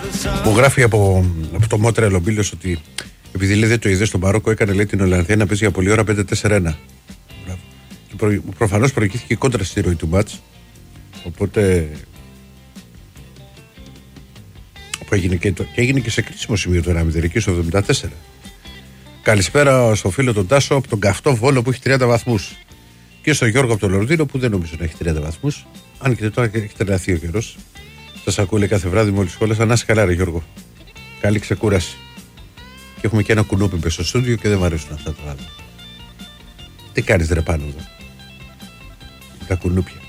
Μου γράφει από το Μότρελ ο Μπίλιος ότι επειδή λέει δεν το είδε στον Μαρόκο, έκανε λέει την Ολλανδία να παίζει για πολλή ώρα 5-4-1. Προφανώς προηγήθηκε κόντρα στη ροή του μάτς. Οπότε. Που έγινε και σε κρίσιμο σημείο το 1-0 στο 74. Καλησπέρα στο φίλο τον Τάσο από τον καυτό Βόλο που έχει 30 βαθμούς. Και στον Γιώργο από το Λονδίνο που δεν νομίζω να έχει 30 βαθμούς. Αν και τώρα έχει τρελαθεί ο καιρός. Σας ακούω κάθε βράδυ μόλις σχόλασα. Να είσαι καλά, ρε Γιώργο. Καλή ξεκούραση. Και έχουμε και ένα κουνούπι στο στούντιο και δεν μου αρέσουν αυτά τα άλλα. Τι κάνεις ρε πάνω εδώ? Τα κουνούπια.